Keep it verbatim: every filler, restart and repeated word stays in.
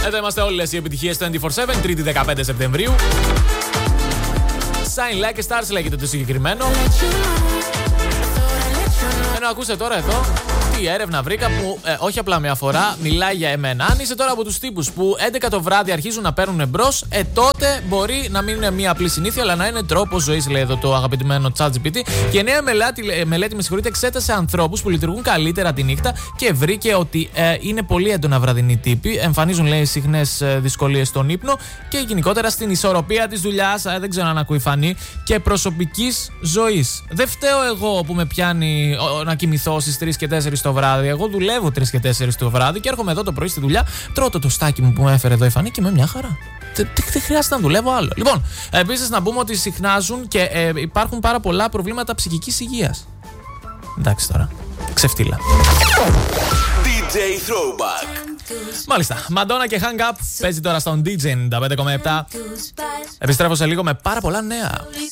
Εδώ είμαστε όλες οι επιτυχίες του είκοσι τέσσερα επτά, Τρίτη δεκαπέντε Σεπτεμβρίου. Shine Like a Stars λέγεται το συγκεκριμένο. Ενώ ακούστε τώρα εδώ τι έρευνα βρήκα που ε, όχι απλά μια φορά μιλάει για εμένα. Αν είσαι τώρα από τους τύπους που έντεκα το βράδυ αρχίζουν να παίρνουν μπρος, ε, τότε μπορεί να μην είναι μια απλή συνήθεια, αλλά να είναι τρόπος ζωής, λέει εδώ το αγαπητημένο ChatGPT. Και νέα μελέτη, μελέτη με συγχωρείτε, εξέτασε ανθρώπους που λειτουργούν καλύτερα τη νύχτα και βρήκε ότι ε, είναι πολύ έντονα βραδινοί τύποι. Εμφανίζουν, λέει, συχνές ε, δυσκολίες στον ύπνο και γενικότερα στην ισορροπία της δουλειάς, ε, δεν ξέρω αν ακούει φανή, και προσωπικής ζωής. Δεν φταίω εγώ που με πιάνει ο, να κοιμηθώ στις τρεις και τέσσερις το βράδυ. Εγώ δουλεύω τρεις και τέσσερις το βράδυ και έρχομαι εδώ το πρωί στη δουλειά, τρώω το τοστάκι μου που μου έφερε εδώ η Φανή και με μια χαρά. Δεν χρειάζεται να δουλεύω άλλο. Λοιπόν, επίσης να πούμε ότι συχνάζουν και ε, υπάρχουν πάρα πολλά προβλήματα ψυχικής υγείας. Εντάξει τώρα. Ξεφτύλα. ντι τζέι Throwback. Μάλιστα. Μαντόνα και Hang Up παίζει τώρα στον ντι τζέι ενενήντα πέντε κόμμα επτά. Επιστρέφω σε λίγο με πάρα πολλά νέα.